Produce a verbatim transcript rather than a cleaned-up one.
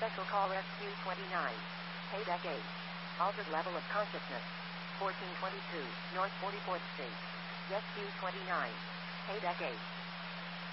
Special call S Q twenty-nine. Payback eight. Altered level of consciousness. fourteen twenty-two, North forty-fourth Street. S Q twenty-nine. Payback eight.